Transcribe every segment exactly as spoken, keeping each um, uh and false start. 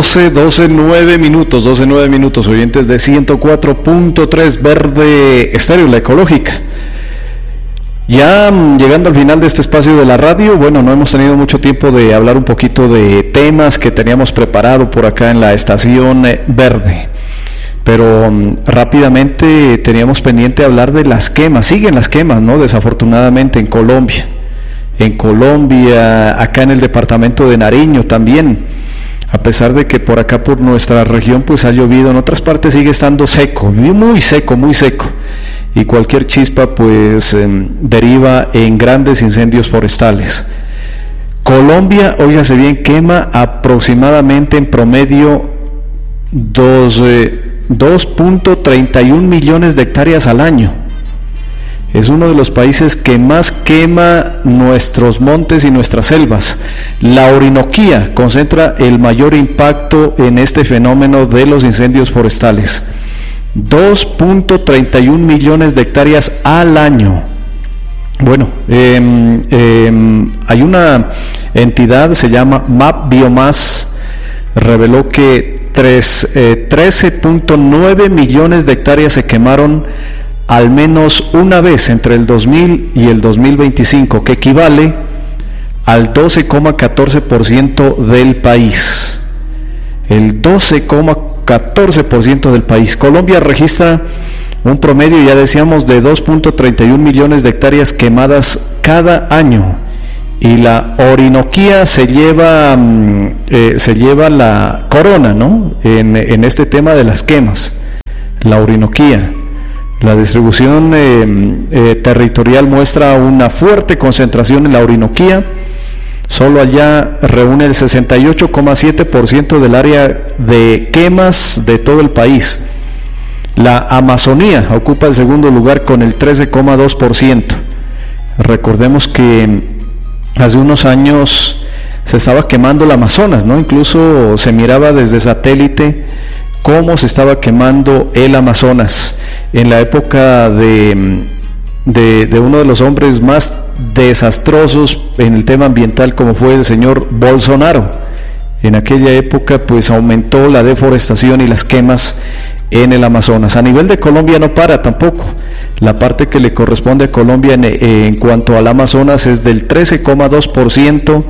doce, doce, nueve minutos, doce, nueve minutos, oyentes de ciento cuatro punto tres Verde Estéreo, la ecológica. Ya llegando al final de este espacio de la radio, bueno, no hemos tenido mucho tiempo de hablar un poquito de temas que teníamos preparado por acá en la estación verde, pero um, rápidamente teníamos pendiente hablar de las quemas. Siguen las quemas, ¿no? Desafortunadamente en Colombia, en Colombia, acá en el departamento de Nariño también, a pesar de que por acá por nuestra región pues ha llovido, en otras partes sigue estando seco, muy seco, muy seco. Y cualquier chispa pues eh, deriva en grandes incendios forestales. Colombia, óigase bien, quema aproximadamente en promedio dos punto treinta y un millones de hectáreas al año. Es uno de los países que más quema nuestros montes y nuestras selvas. La Orinoquía concentra el mayor impacto en este fenómeno de los incendios forestales. dos punto treinta y un millones de hectáreas al año. Bueno, eh, eh, hay una entidad, se llama MapBiomass, reveló que trece punto nueve millones de hectáreas se quemaron al menos una vez entre el dos mil y el dos mil veinticinco, que equivale al doce coma catorce por ciento del país. El doce coma catorce por ciento del país. Colombia registra un promedio, ya decíamos, de dos punto treinta y un millones de hectáreas quemadas cada año, y la Orinoquía se lleva eh, se lleva la corona, ¿no? En, en este tema de las quemas. La Orinoquía, la distribución eh, eh, territorial muestra una fuerte concentración en la Orinoquía. Solo allá reúne el sesenta y ocho coma siete por ciento del área de quemas de todo el país. La Amazonía ocupa el segundo lugar con el trece coma dos por ciento. Recordemos que hace unos años se estaba quemando el Amazonas, ¿no? Incluso se miraba desde satélite cómo se estaba quemando el Amazonas en la época de, de, de uno de los hombres más desastrosos en el tema ambiental, como fue el señor Bolsonaro. En aquella época pues aumentó la deforestación y las quemas en el Amazonas. A nivel de Colombia no para tampoco. La parte que le corresponde a Colombia en, en cuanto al Amazonas es del trece coma dos por ciento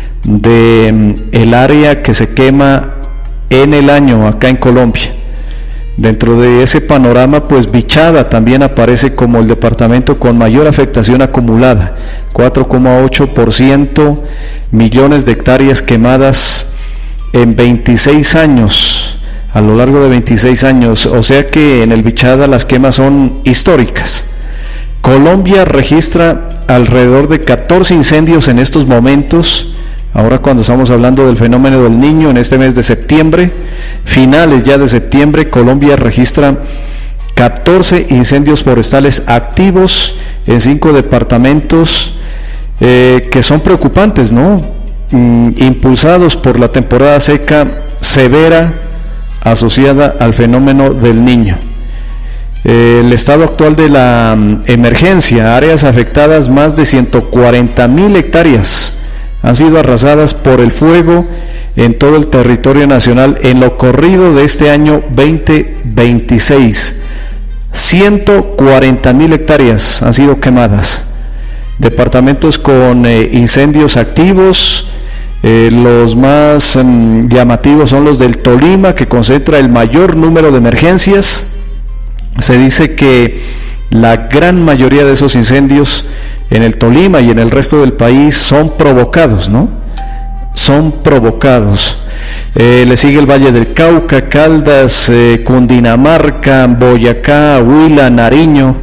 de el área que se quema en el año acá en Colombia. Dentro de ese panorama, pues Bichada también aparece como el departamento con mayor afectación acumulada, cuatro coma ocho por ciento, millones de hectáreas quemadas en veintiséis años, a lo largo de veintiséis años, o sea que en el Bichada las quemas son históricas. Colombia registra alrededor de catorce incendios en estos momentos. Ahora cuando estamos hablando del fenómeno del Niño, en este mes de septiembre, finales ya de septiembre, Colombia registra catorce incendios forestales activos en cinco departamentos eh, que son preocupantes, ¿no? Mm, impulsados por la temporada seca severa asociada al fenómeno del Niño. Eh, el estado actual de la um, emergencia, áreas afectadas, más de ciento cuarenta mil hectáreas han sido arrasadas por el fuego en todo el territorio nacional en lo corrido de este año veinte veintiséis. ciento cuarenta mil hectáreas han sido quemadas. Departamentos con eh, incendios activos, eh, los más um, llamativos son los del Tolima, que concentra el mayor número de emergencias. Se dice que la gran mayoría de esos incendios en el Tolima y en el resto del país son provocados, ¿no? Son provocados. Eh, le sigue el Valle del Cauca, Caldas, eh, Cundinamarca, Boyacá, Huila, Nariño,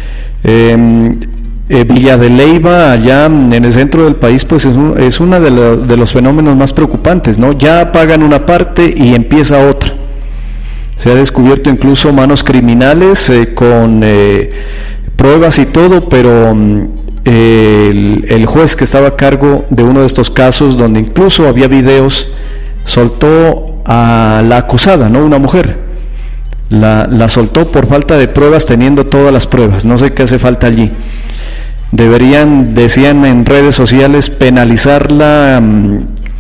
eh, eh, Villa de Leyva, allá en el centro del país, pues es, un, es uno de, lo, de los fenómenos más preocupantes, ¿no? Ya apagan una parte y empieza otra. Se ha descubierto incluso manos criminales eh, con eh, pruebas y todo, pero um, el, el juez que estaba a cargo de uno de estos casos, donde incluso había videos, soltó a la acusada, ¿no? Una mujer. La, la soltó por falta de pruebas, teniendo todas las pruebas. No sé qué hace falta allí. Deberían, decían en redes sociales, penalizarla um,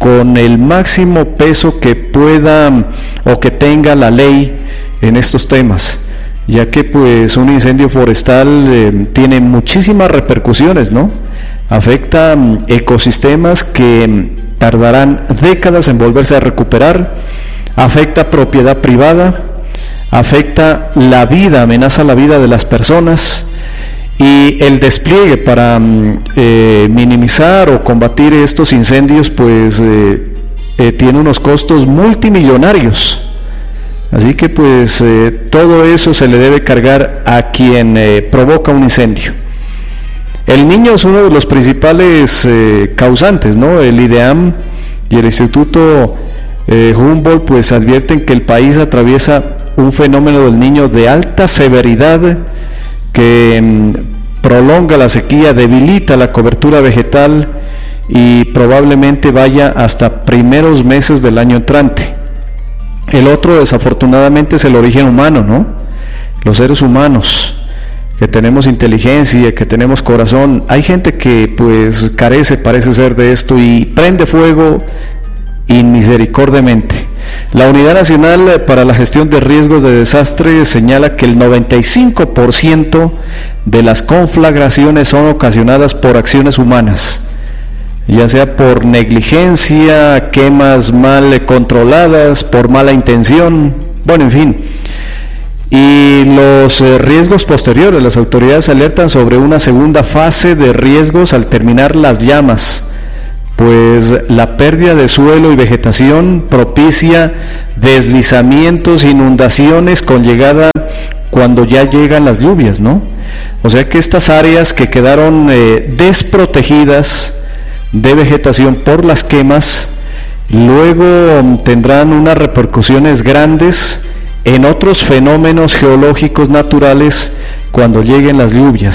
con el máximo peso que pueda o que tenga la ley en estos temas, ya que pues un incendio forestal eh, tiene muchísimas repercusiones, ¿no? Afecta um, ecosistemas que um, tardarán décadas en volverse a recuperar, afecta propiedad privada, afecta la vida, amenaza la vida de las personas, y el despliegue para eh, minimizar o combatir estos incendios pues eh, eh, tiene unos costos multimillonarios. Así que pues eh, todo eso se le debe cargar a quien eh, provoca un incendio. El niño es uno de los principales eh, causantes, ¿no? El IDEAM y el Instituto eh, Humboldt pues advierten que el país atraviesa un fenómeno del niño de alta severidad que mmm, prolonga la sequía, debilita la cobertura vegetal y probablemente vaya hasta primeros meses del año entrante. El otro, desafortunadamente, es el origen humano, ¿no? Los seres humanos, que tenemos inteligencia, que tenemos corazón. Hay gente que pues carece, parece ser, de esto y prende fuego inmisericordiamente. La Unidad Nacional para la Gestión de Riesgos de Desastre señala que el noventa y cinco por ciento de las conflagraciones son ocasionadas por acciones humanas, ya sea por negligencia, quemas mal controladas, por mala intención, bueno, en fin. Y los eh, riesgos posteriores, las autoridades alertan sobre una segunda fase de riesgos al terminar las llamas, pues la pérdida de suelo y vegetación propicia deslizamientos, inundaciones con llegada cuando ya llegan las lluvias, ¿no? O sea que estas áreas que quedaron eh, desprotegidas de vegetación por las quemas, luego um, tendrán unas repercusiones grandes en otros fenómenos geológicos naturales cuando lleguen las lluvias.